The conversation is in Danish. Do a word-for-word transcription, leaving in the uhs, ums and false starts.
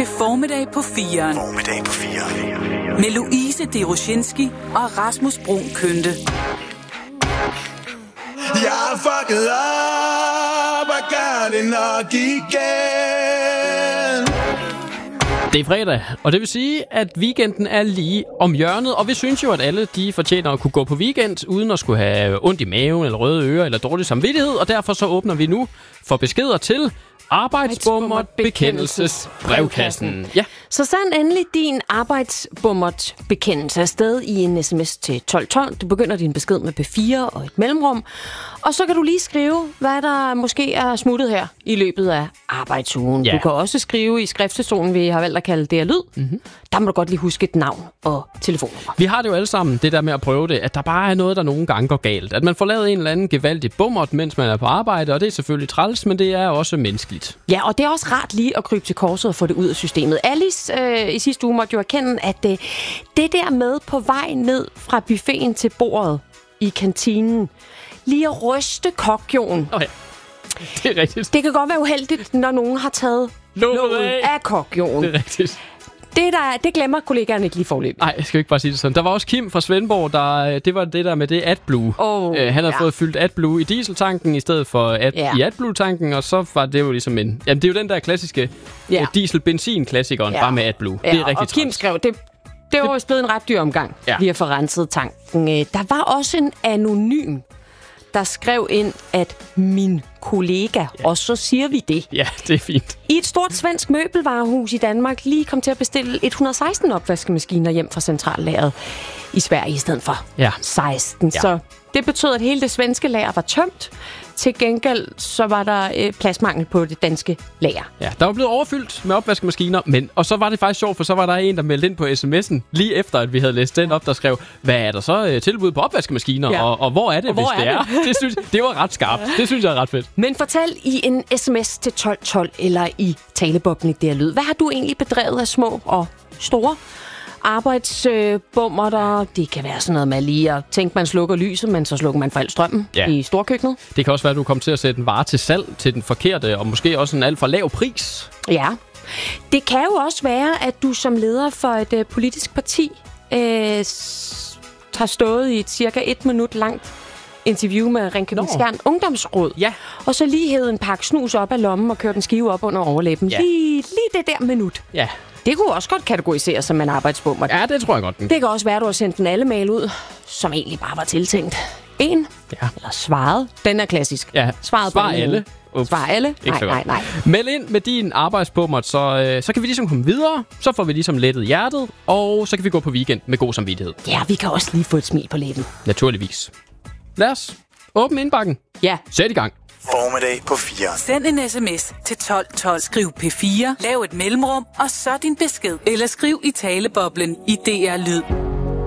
til Formiddag på fireren. Formiddag på fireren. Med Louise Deroshinski og Rasmus Brun Kønte. Jeg er fucket op og gør det nok igen. Det er fredag, og det vil sige, at weekenden er lige om hjørnet, og vi synes jo, at alle de fortjener at kunne gå på weekend, uden at skulle have ondt i maven, eller røde ører, eller dårlig samvittighed, og derfor så åbner vi nu for beskeder til Arbejdsbummert bekendelsesbrevkassen. Ja. Så send endelig din arbejdsbummert bekendelse afsted i en sms til tolv tolv. Du begynder din besked med P fire og et mellemrum. Og så kan du lige skrive, hvad der måske er smuttet her i løbet af arbejdsugen. Ja. Du kan også skrive i skriftstolen, vi har valgt at kalde det her lyd. Mm-hmm. Der må du godt lige huske et navn og telefonnummer. Vi har det jo alle sammen, det der med at prøve det, at der bare er noget, der nogle gange går galt. At man får lavet en eller anden gevaldig bummert, mens man er på arbejde, og det er selvfølgelig træls, men det er også menneskeligt. Ja, og det er også rart lige at krybe til korset og få det ud af systemet. Alice øh, i sidste uge måtte jo erkende, at øh, det der med på vej ned fra buffeten til bordet i kantinen, lige at ryste kokjoen. Okay. Det er rigtigt. Det kan godt være uheldigt, når nogen har taget låget af, af kokjoen. Det er rigtigt. Det, der, det glemmer kollegaerne ikke lige forløbet. Nej, jeg skal ikke bare sige det sådan. Der var også Kim fra Svendborg, der, det var det der med det AdBlue. Oh, øh, han havde ja. fået fyldt AdBlue i dieseltanken i stedet for ad, ja. i AdBlue-tanken, og så var det jo ligesom en... Jamen, det er jo den der klassiske ja. øh, diesel-benzin-klassikeren, ja. bare med AdBlue. Ja, det er rigtig og Kim træls. skrev, det, det var også blevet en ret dyr omgang, ja. lige at få renset tanken. Der var også en anonym, der skrev ind, at min kollega, ja. og så siger vi det. Ja, det er fint. I et stort svensk møbelvarehus i Danmark lige kom til at bestille et hundrede og seksten opvaskemaskiner hjem fra centrallageret i Sverige i stedet for ja. seksten. Ja. Så det betød, at hele det svenske lager var tømt. Til gengæld så var der øh, pladsmangel på det danske lager. Ja, der var blevet overfyldt med opvaskemaskiner, men og så var det faktisk sjovt, for så var der en, der meldte ind på sms'en, lige efter, at vi havde læst den op, der skrev, hvad er der så øh, tilbud på opvaskemaskiner, ja. og, og hvor er det, og hvis er det er? Det? Det, synes, det var ret skarpt. Det synes jeg er ret fedt. Men fortæl i en sms til tolv tolv eller i taleboblen i der lyd. Hvad har du egentlig bedrevet af små og store arbejdsbummer der? Det kan være sådan noget med lige at tænke, man slukker lyset, men så slukker man for al strømmen ja. i storkøkkenet. Det kan også være, at du kommer til at sætte en vare til salg til den forkerte, og måske også en alt for lav pris. Ja. Det kan jo også være, at du som leder for et uh, politisk parti øh, s- har stået i et cirka et minut langt interview med Ringkøbing Skjern Ungdomsråd. Ja. Og så lige hævet en pakke snus op af lommen og kørt en skive op under overlæben. Ja. Lige, lige det der minut. Ja. Det kunne også godt kategoriseres som en arbejdsbummer. Ja, det tror jeg godt. Den. Det kan også være, at du har sendt en alle mail ud, som egentlig bare var tiltænkt en. Ja. Eller svaret. Den er klassisk. Ja. Svaret Svar på alle. Ups. Svar alle? Nej, nej, nej. Meld ind med din arbejdsbummert, så, øh, så kan vi ligesom komme videre. Så får vi ligesom lettet hjertet, og så kan vi gå på weekend med god samvittighed. Ja, vi kan også lige få et smil på læben. Naturligvis. Lad os åbne indbakken. Ja. Sæt i gang. Formiddag på fireren. Send en sms til tolv tolv. Skriv P fire, lav et mellemrum, og så din besked. Eller skriv i taleboblen i D R Lyd.